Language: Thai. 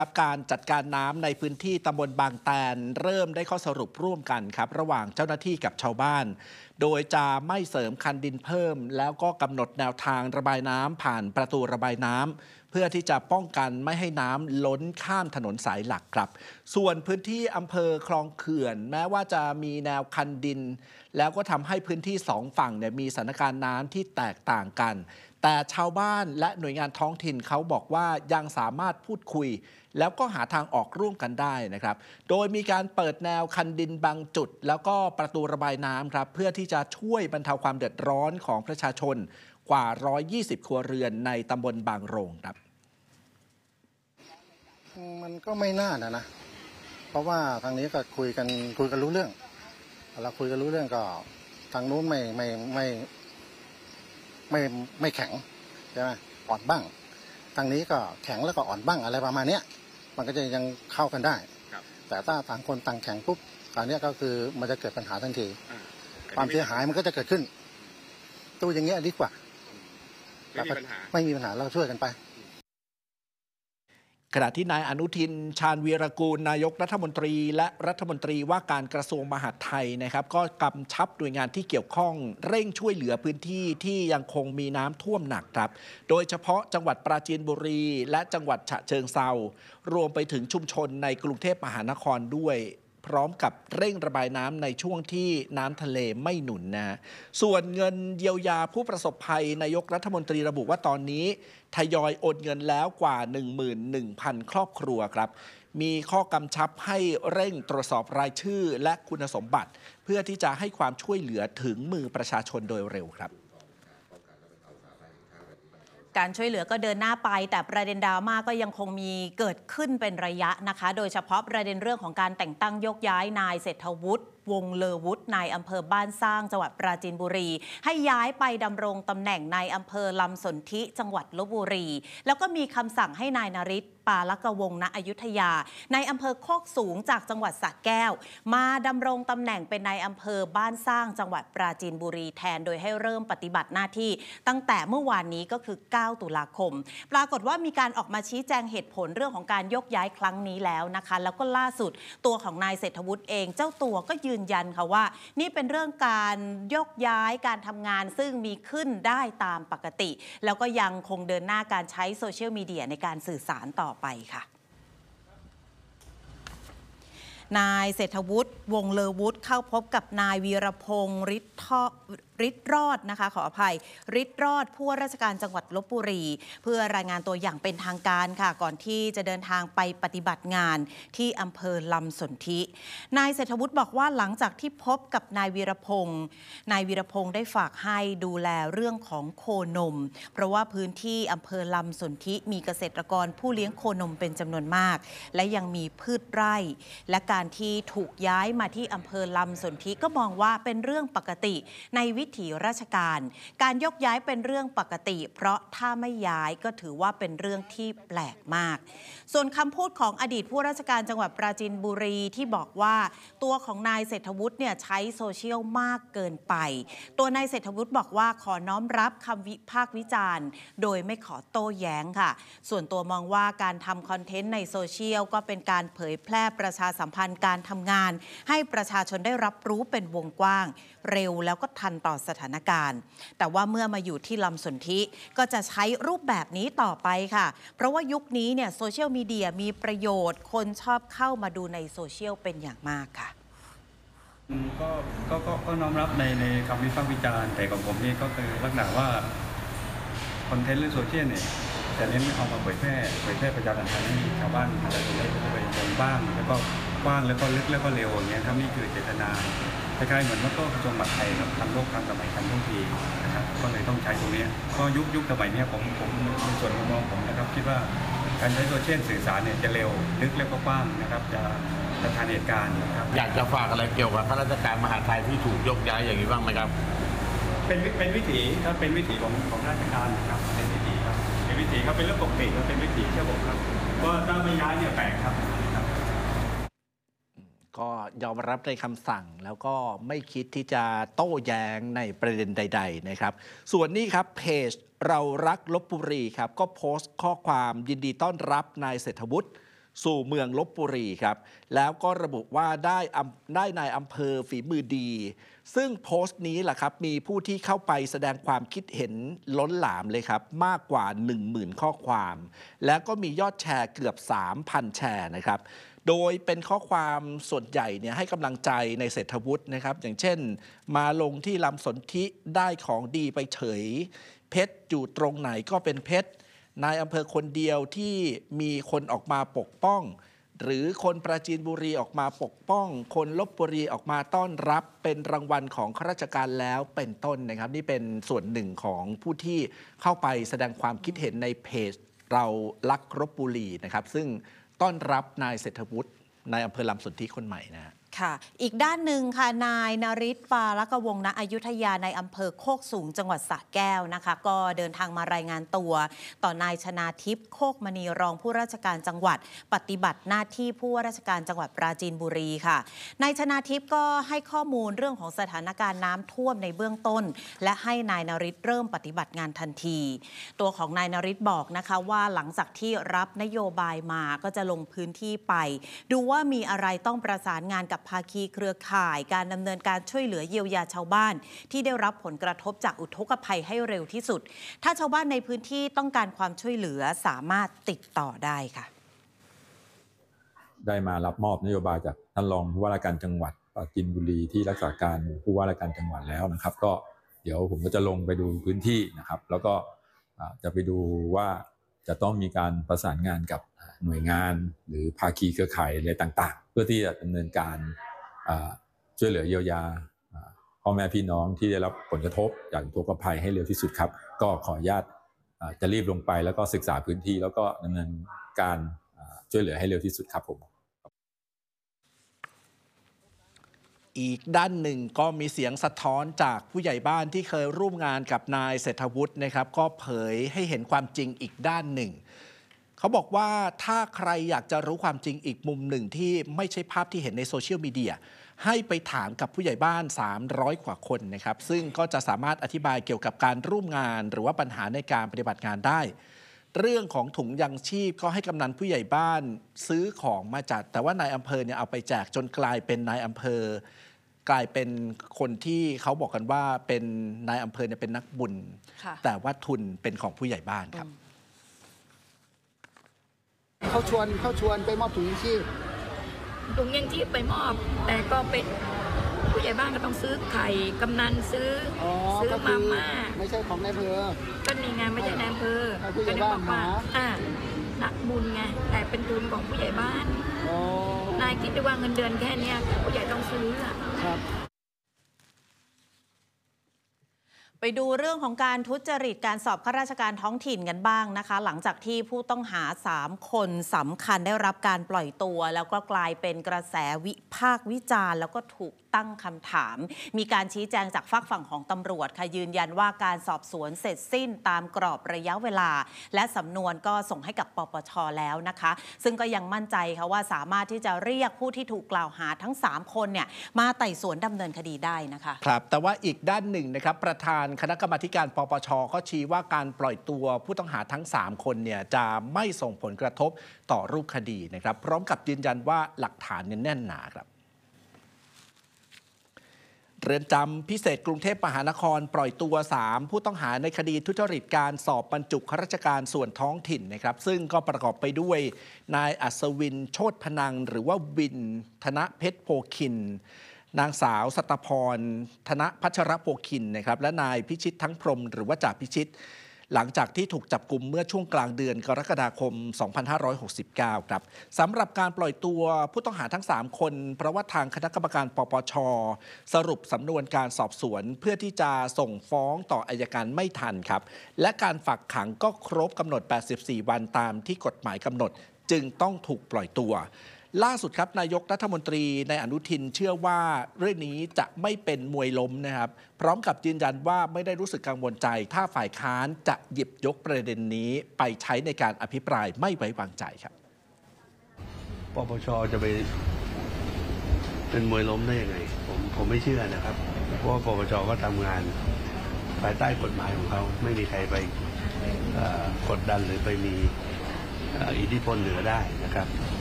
การจัดการน้ำในพื้นที่ตำบลบางแตนเริ่มได้ข้อสรุปร่วมกันครับระหว่างเจ้าหน้าที่กับชาวบ้านโดยจะไม่เสริมคันดินเพิ่มแล้วก็กำหนดแนวทางระบายน้ำผ่านประตูระบายน้ำเพื่อที่จะป้องกันไม่ให้น้ำล้นข้ามถนนสายหลักครับส่วนพื้นที่อำเภอคลองเขื่อนแม้ว่าจะมีแนวคันดินแล้วก็ทำให้พื้นที่สองฝั่งมีสถานการณ์น้ำที่แตกต่างกันแต่ชาวบ้านและหน่วยงานท้องถิ่นเขาบอกว่ายังสามารถพูดคุยแล้วก็หาทางออกร่วมกันได้นะครับโดยมีการเปิดแนวคันดินบางจุดแล้วก็ประตูระบายน้ำครับเพื่อที่จะช่วยบรรเทาความเดือดร้อนของประชาชนกว่า120ครัวเรือนในตำบลบางโรงครับมันก็ไม่น่านะเพราะว่าทางนี้ก็คุยกันรู้เรื่องเราคุยกันรู้เรื่องก็ทางนู้นไม่แข็งใช่ไหมอ่อนบ้างทางนี้ก็แข็งแล้วก็อ่อนบ้างอะไรประมาณนี้มันก็จะยังเข้ากันได้แต่ถ้าต่างคนต่างแข็งปุ๊บตอนนี้ก็คือมันจะเกิดปัญหาทันทีความเสียหายมันก็จะเกิดขึ้นตู้อย่างเงี้ยดีกว่าไม่มีปัญหาเราช่วยกันไปขณะที่นายอนุทินชาญวีรกูลนายกรัฐมนตรีและรัฐมนตรีว่าการกระทรวงมหาดไทยนะครับก็กำชับหน่วยงานที่เกี่ยวข้องเร่งช่วยเหลือพื้นที่ที่ยังคงมีน้ำท่วมหนักครับโดยเฉพาะจังหวัดปราจีนบุรีและจังหวัดฉะเชิงเทรารวมไปถึงชุมชนในกรุงเทพมหานครด้วยพร้อมกับเร่งระบายน้ำในช่วงที่น้ำทะเลไม่หนุนนะส่วนเงินเยียวยาผู้ประสบภัยนายกรัฐมนตรีระบุว่าตอนนี้ทยอยโอนเงินแล้วกว่า 11,000 ครอบครัวครับมีข้อกำชับให้เร่งตรวจสอบรายชื่อและคุณสมบัติเพื่อที่จะให้ความช่วยเหลือถึงมือประชาชนโดยเร็วครับการช่วยเหลือก็เดินหน้าไปแต่ประเด็นดราม่าก็ยังคงมีเกิดขึ้นเป็นระยะนะคะโดยเฉพาะประเด็นเรื่องของการแต่งตั้งยกย้ายนายเศรษฐวุฒิวงเลอวุฒินายอำเภอบ้านสร้างจังหวัดปราจีนบุรีให้ย้ายไปดำรงตำแหน่งในอำเภอลำสนธิจังหวัดลพบุรีแล้วก็มีคำสั่งให้นายนฤทธิ์ปาลกวงศ์ณอยุธยาในอำเภอโคกสูงจากจังหวัดสระแก้วมาดำรงตำแหน่งเป็นนายอำเภอบ้านสร้างจังหวัดปราจีนบุรีแทนโดยให้เริ่มปฏิบัติหน้าที่ตั้งแต่เมื่อวานนี้ก็คือ9ตุลาคมปรากฏว่ามีการออกมาชี้แจงเหตุผลเรื่องของการยกย้ายครั้งนี้แล้วนะคะแล้วก็ล่าสุดตัวของนายเศรษฐวุฒิเองเจ้าตัวก็ยืนยันค่ะว่านี่เป็นเรื่องการยกย้ายการทำงานซึ่งมีขึ้นได้ตามปกติแล้วก็ยังคงเดินหน้าการใช้โซเชียลมีเดียในการสื่อสารต่อไปค่ะนายเศรษฐวุฒิวงเลอวุฒิเข้าพบกับนายวีรพงศ์ฤทธิ์รอดนะคะขออภัยฤทธิ์รอดผู้ว่าราชการจังหวัดลพบุรีเพื่อรายงานตัวอย่างเป็นทางการค่ะก่อนที่จะเดินทางไปปฏิบัติงานที่อำเภอลำสนธินายเศรษฐวุฒิบอกว่าหลังจากที่พบกับนายวีรพงศ์ได้ฝากให้ดูแลเรื่องของโคนมเพราะว่าพื้นที่อำเภอลำสนธิมีเกษตรกรผู้เลี้ยงโคนมเป็นจำนวนมากและยังมีพืชไร่และการที่ถูกย้ายมาที่อำเภอลำสนธิก็มองว่าเป็นเรื่องปกติในวิถีราชการยกย้ายเป็นเรื่องปกติเพราะถ้าไม่ย้ายก็ถือว่าเป็นเรื่องที่แปลกมากส่วนคำพูดของอดีตผู้ราชการจังหวัดปราจีนบุรีที่บอกว่าตัวของนายเศรษฐวุฒิใช้โซเชียลมากเกินไปตัวนายเศรษฐวุฒิบอกว่าขอน้อมรับคำวิพากษ์วิจารณ์โดยไม่ขอโต้แย้งค่ะส่วนตัวมองว่าการทำคอนเทนต์ในโซเชียลก็เป็นการเผยแพร่ประชาสัมพันธ์การทำงานให้ประชาชนได้รับรู้เป็นวงกว้างเร็วแล้วก็ทันต่อสถานการณ์แต่ว่าเมื่อมาอยู่ที่ลำสนธิก็จะใช้รูปแบบนี้ต่อไปค่ะเพราะว่ายุคนี้โซเชียลมีเดียมีประโยชน์คนชอบเข้ามาดูในโซเชียลเป็นอย่างมากค่ะก็น้อมรับในคำวิพากษ์วิจารณ์แต่ของผมนี่ก็คือลักษณะว่าคอนเทนต์หรือโซเชียลจะเน้นเอามาเผยแพร่ประชาสัมพันธ์ให้ชาวบ้านอะไรตรงนี้ไปวงบ้างแล้วก็กว้างแล้วก็ลึกแล้วก็เร็วอย่างเงี้ยครับนี่คือเจตนาคล้ายๆเหมือนว่าก็กระทรวงมหาดไทยครับทำโลกทำสมัยทำทุกทีนะครับก็เลยต้องใช้ตรงนี้ก็ยุคสมัยนี้ผมในส่วนมองผมนะครับคิดว่าการใช้โซเชียลสื่อสารจะเร็วลึกแล้วก็กว้างนะครับจะทันเหตุการณ์นะครับอยากจะฝากอะไรเกี่ยวกับข้าราชการมหาดไทยที่ถูกยกย้ายอย่างนี้บ้างไหมครับเป็นวิถีครับเป็นวิถีของราชการนะครับเป็นวิถีครับเป็นวิถีครับเป็นเรื่องปกติครับเป็นวิถีเชื่อผมครับว่าถ้าไม่ย้ายแปลกครับก็ยอมรับในคำสั่งแล้วก็ไม่คิดที่จะโต้แย้งในประเด็นใดๆนะครับส่วนนี้ครับเพจเรารักลพบุรีครับก็โพสต์ข้อความยินดีต้อนรับนายเศรษฐวุฒิสู่เมืองลพบุรีครับแล้วก็ระบุว่าได้นายอำเภอฝีมือดีซึ่งโพสต์นี้แหละครับมีผู้ที่เข้าไปแสดงความคิดเห็นล้นหลามเลยครับมากกว่า 10,000 ข้อความแล้วก็มียอดแชร์เกือบ 3,000 แชร์นะครับโดยเป็นข้อความส่วนใหญ่เนี่ยให้กำลังใจในเศรษฐวุฒินะครับอย่างเช่นมาลงที่ลำสนธิได้ของดีไปเฉยเพชรอยู่ตรงไหนก็เป็นเพชรนายอำเภอคนเดียวที่มีคนออกมาปกป้องหรือคนปราจีนบุรีออกมาปกป้องคนลพบุรีออกมาต้อนรับเป็นรางวัลของข้าราชการแล้วเป็นต้นนะครับนี่เป็นส่วนหนึ่งของผู้ที่เข้าไปแสดงความคิดเห็นในเพจเรารักลพบุรีนะครับซึ่งต้อนรับนายเศรษฐวุฒินายอำเภอลำสนธิคนใหม่นะค่ะอีกด้านหนึ่งค่ะนายนฤทธิ์ ปาลกวงศ์ณอยุธยาในอำเภอโคกสูงจังหวัดสระแก้วนะคะก็เดินทางมารายงานตัวต่อนายชนาทิพย์โคกมณีรองผู้ราชการจังหวัดปฏิบัติหน้าที่ผู้ว่าราชการจังหวัดปราจีนบุรีค่ะนายชนาทิพย์ก็ให้ข้อมูลเรื่องของสถานการณ์น้ำท่วมในเบื้องต้นและให้นายนฤทธิ์เริ่มปฏิบัติงานทันทีตัวของนายนฤทธิ์บอกนะคะว่าหลังจากที่รับนโยบายมาก็จะลงพื้นที่ไปดูว่ามีอะไรต้องประสานงานกับภาคีเครือข่ายการดำเนินการช่วยเหลือเยียวยาชาวบ้านที่ได้รับผลกระทบจากอุทกภัยให้เร็วที่สุดถ้าชาวบ้านในพื้นที่ต้องการความช่วยเหลือสามารถติดต่อได้ค่ะได้มารับมอบนโยบายจากท่านรองผู้ว่าราชการจังหวัดปราจีนบุรีที่รักษาการผู้ว่าราชการจังหวัดแล้วนะครับก็เดี๋ยวผมก็จะลงไปดูพื้นที่นะครับแล้วก็จะไปดูว่าจะต้องมีการประสานงานกับหน่วยงานหรือภาคีเครือข่ายอะไรต่างๆเพื่อที่จะดำเนินการช่วยเหลือเยียวยาพ่อแม่พี่น้องที่ได้รับผลกระทบจากอุทกภัยให้เร็วที่สุดครับก็ขออนุญาตจะรีบลงไปแล้วก็ศึกษาพื้นที่แล้วก็ดำเนินการช่วยเหลือให้เร็วที่สุดครับผมอีกด้านหนึ่งก็มีเสียงสะท้อนจากผู้ใหญ่บ้านที่เคยร่วมงานกับนายเศรษฐวุฒินะครับก็เผยให้เห็นความจริงอีกด้านหนึ่งเขาบอกว่าถ้าใครอยากจะรู้ความจริงอีกมุมหนึ่งที่ไม่ใช่ภาพที่เห็นในโซเชียลมีเดียให้ไปถามกับผู้ใหญ่บ้าน300 กว่าคนนะครับซึ่งก็จะสามารถอธิบายเกี่ยวกับการร่วมงานหรือว่าปัญหาในการปฏิบัติงานได้เรื่องของถุงยังชีพก็ให้กำนันผู้ใหญ่บ้านซื้อของมาจัดแต่ว่านายอำเภอเนี่ยเอาไปแจกจนกลายเป็นนายอำเภอกลายเป็นคนที่เขาบอกกันว่าเป็นนายอำเภอเนี่ยเป็นนักบุญแต่ว่าทุนเป็นของผู้ใหญ่บ้านครับเขาชวนไปมอบถุงยังชีพไปมอบแต่ก็เป็นผู้ใหญ่บ้านก็ต้องซื้อไข่กำนันซื้อมาม่าไม่ใช่ของนายอำเภอก็นี่ไงไม่ใช่นายอำเภอผู้ใหญ่บ้านมานักบุญไงแต่เป็นทุนของผู้ใหญ่บ้านนายคิดดูว่าเงินเดือนแค่นี้ผู้ใหญ่ต้องซื้อครับไปดูเรื่องของการทุจริตการสอบข้าราชการท้องถิ่นกันบ้างนะคะหลังจากที่ผู้ต้องหา3 คนสำคัญได้รับการปล่อยตัวแล้วก็กลายเป็นกระแสวิพากษ์วิจารณ์แล้วก็ถูกตั้งคำถามมีการชี้แจงจากฝากฝั่งของตำรวจค่ะยืนยันว่าการสอบสวนเสร็จสิ้นตามกรอบระยะเวลาและสำนวนก็ส่งให้กับปปช.แล้วนะคะซึ่งก็ยังมั่นใจค่ะว่าสามารถที่จะเรียกผู้ที่ถูกกล่าวหาทั้ง3 คนเนี่ยมาไต่สวนดำเนินคดีได้นะคะครับแต่ว่าอีกด้านหนึ่งนะครับประธานคณะกรรมาธิการปปช.ก็ชี้ว่าการปล่อยตัวผู้ต้องหาทั้ง3 คนเนี่ยจะไม่ส่งผลกระทบต่อรูปคดีนะครับพร้อมกับยืนยันว่าหลักฐานแน่นหนาครับเรือนจำพิเศษกรุงเทพมหานครปล่อยตัว3 ผู้ต้องหาในคดีทุจริตการสอบบรรจุข้าราชการส่วนท้องถิ่นนะครับซึ่งก็ประกอบไปด้วยนายอัศวินโชติพนังหรือว่าวินธนเพชรโพคินนางสาวสัตพรธนพัชรโพคินนะครับและนายพิชิตทั้งพรหมหรือว่าจ่าพิชิตหลังจากที่ถูกจับกุมเมื่อช่วงกลางเดือนกรกฎาคม 2569 ครับสำหรับการปล่อยตัวผู้ต้องหาทั้ง3 คนเพราะว่าทางคณะกรรมการปปช.สรุปสำนวนการสอบสวนเพื่อที่จะส่งฟ้องต่ออัยการไม่ทันครับและการฝากขังก็ครบกำหนด84 วันตามที่กฎหมายกำหนดจึงต้องถูกปล่อยตัวล่าสุดครับนายกรัฐมนตรีในอนุทินเชื่อว่าเรื่องนี้จะไม่เป็นมวยล้มนะครับพร้อมกับยืนยันว่าไม่ได้รู้สึกกังวลใจถ้าฝ่ายค้านจะหยิบยกประเด็นนี้ไปใช้ในการอภิปรายไม่ไว้วางใจครับปปช.จะไปเป็นมวยล้มได้ยังไงผมไม่เชื่อนะครับเพราะว่าปปช.ก็ทำงานภายใต้กฎหมายของเขาไม่มีใครไปกดดันหรือไปมีอิทธิพลเหนือได้นะครับ